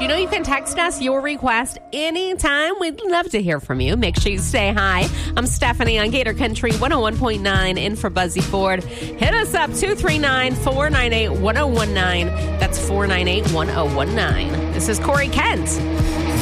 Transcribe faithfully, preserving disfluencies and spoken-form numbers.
You know you can text us your request anytime. We'd love to hear from you. Make sure you say hi. I'm Stephanie on Gator Country one oh one point nine in for Buzzy Ford. Hit us up, two three nine, four nine eight, one oh one nine. That's four nine eight, one oh one nine. This is Corey Kent.